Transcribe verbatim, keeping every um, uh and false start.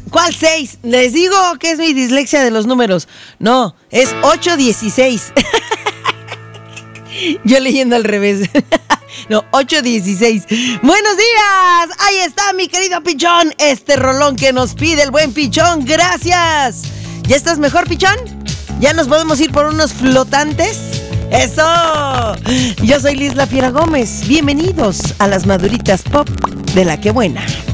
¿Cuál seis? Les digo que es mi dislexia de los números. No, es ocho dieciséis. Yo leyendo al revés. No, ocho dieciséis. Buenos días. Ahí está mi querido Pichón. Este rolón que nos pide el buen Pichón. Gracias. ¿Ya estás mejor, Pichón? ¿Ya nos podemos ir por unos flotantes? ¡Eso! Yo soy Liz La Fiera Gómez. Bienvenidos a las Maduritas Pop de La Que Buena.